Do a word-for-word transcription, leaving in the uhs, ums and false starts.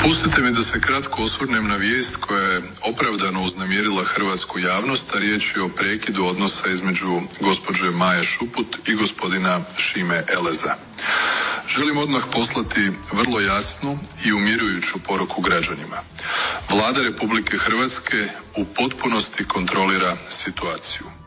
Dopustite mi da se kratko osvrnem na vijest koja je opravdano uznemirila hrvatsku javnost, a riječ je o prekidu odnosa između gospođe Maje Šuput i gospodina Šime Eleza. Želim odmah poslati vrlo jasnu i umirujuću poruku građanima. Vlada Republike Hrvatske u potpunosti kontrolira situaciju.